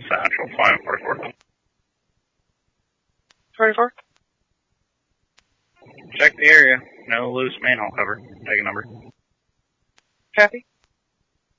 Central 544. 24? Check the area. No loose manhole cover. Take a number. Copy.